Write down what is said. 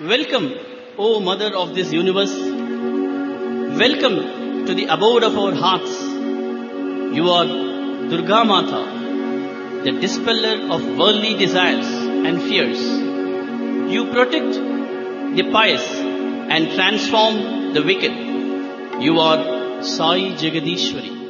Welcome, O Mother of this universe. Welcome to the abode of our hearts. You are Durga Mata, the dispeller of worldly desires and fears. You protect the pious and transform the wicked. You are Sai Jagadishwari.